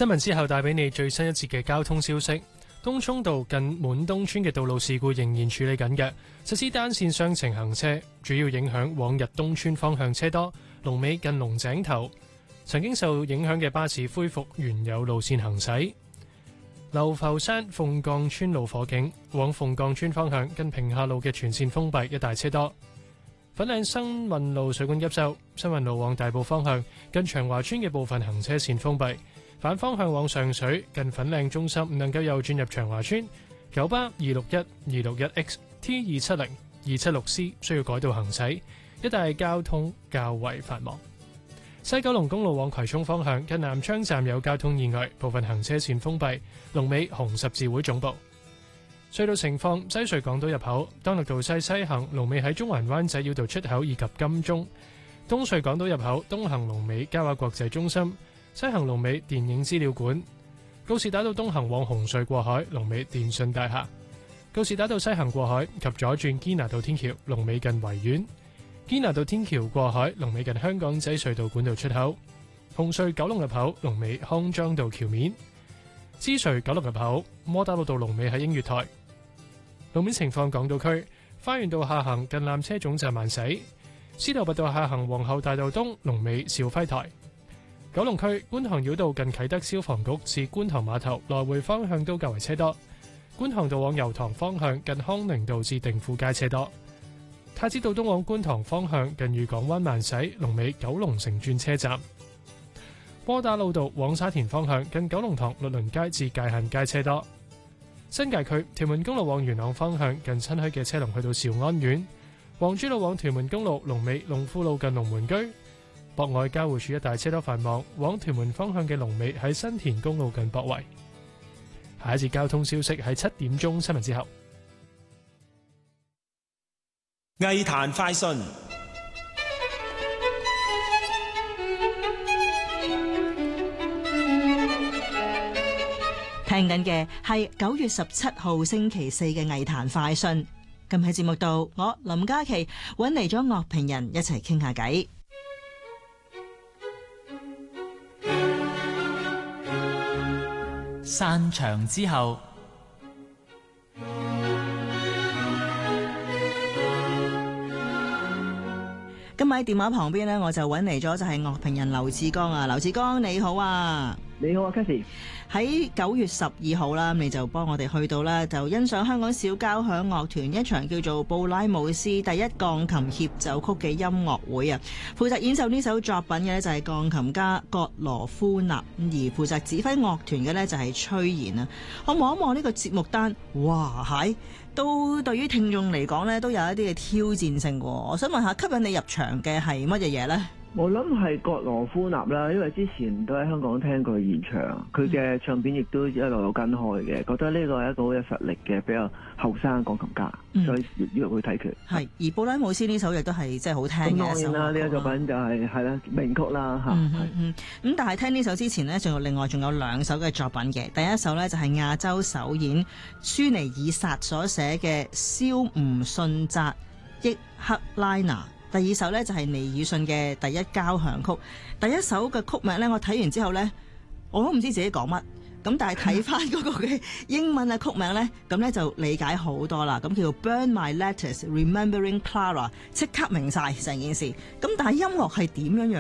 新聞之後帶俾你最新一節嘅交通消息。東涌道近滿東村嘅道路事故仍然處理緊嘅，實施單線雙程行車，主要影響往日東村方向車多，龍尾近龍井頭。曾經受影響嘅巴士恢復原有路線行駛。流浮山鳳鋼村路火警，往鳳鋼村方向近屏廈路嘅全線封閉，一大車多。粉嶺新運路水管急修，新運路往大埔方向近長華村嘅部分行車線封閉。反方向往上水近粉嶺中心唔能夠右轉入長華村。九巴261、261X、T270、276C 需要改道行駛，一帶交通較為繁忙。西九龍公路往葵涌方向近南昌站有交通意外，部分行車線封閉，龍尾紅十字會總部。隧道情況：西隧港島入口當律道西行，龍尾喺中環灣仔繞道出口以及金鐘；東隧港島入口東行龍尾嘉華國際中心，西行龍尾電影資料館；告士打道東行往紅隧過海，龍尾電訊大廈；告士打道西行過海及左轉堅拿道天橋，龍尾近維園；堅拿道天橋過海，龍尾近香港仔隧道管道出口；紅隧九龍入口龍尾康莊道橋面；獅隧九龍入口窩打老道龍尾喺映月台。路面情況：港島區花園道下行近纜車總站慢駛；司徒拔道下行皇后大道東龍尾兆輝台。九龍區觀塘繞道近啟德消防局至觀塘碼頭來回方向都較為車多；觀塘道往油塘方向近康寧道至定富街車多；太子道東往觀塘方向近裕港灣慢駛，龍尾九龍城轉車站；窩打老道往沙田方向近九龍塘律倫街至界限街車多。新界區屯門公路往元朗方向近新墟嘅車龍去到兆安苑；黃珠路往屯門公路龍尾龍富路近龍門居；博愛交匯處一帶車多繁忙，往屯門方向嘅龍尾喺新田公路近博圍。下一節交通消息喺7點鐘新聞之後。 藝壇快訊。 聽緊嘅係9月17號星期四嘅藝壇快訊。今喺節目度，我林嘉琪揾嚟咗樂評人一齊傾下偈。 散場之後， 今日喺電話旁邊呢，我就揾嚟咗就係樂評人劉志剛啊。劉志剛你好啊。 你好啊 Cathy。 喺9月12號啦，你就幫我哋去到啦，就欣賞香港小交響樂團一場叫做布拉姆斯第一鋼琴協奏曲嘅音樂會啊。負責演奏呢首作品嘅呢，就係鋼琴家葛羅夫納，而負責指揮樂團嘅呢，就係崔賢啊。我望一望呢個節目單，哇係都對於聽眾嚟講呢，都有一啲嘅挑戰性喎。我想問下，吸引你入場嘅係乜嘢嘢呢？ 我諗係葛羅夫納啦，因為之前都喺香港聽過現場，佢嘅唱片亦都一路有跟開嘅，覺得呢個係一個好有實力嘅比較後生鋼琴家，所以要去睇佢。係， 而布拉姆斯呢首亦都係即係好聽嘅一首。當然啦， 呢個作品就係啦名曲啦嚇。 咁但係聽呢首之前呢，仲有2首嘅作品嘅。第一首呢，就係亞洲首演舒尼爾薩所寫嘅蕭吳信札憶克拉娜。第二首呢，就係尼爾遜嘅第一交響曲。第一首嘅曲名呢，我睇完之後呢，我都唔知自己講乜。咁但係睇翻嗰個嘅英文嘅曲名呢，咁呢就理解好多啦。咁叫做 Burn My Letters Remembering Clara， 即刻明晒成件事。咁但係音樂係點樣樣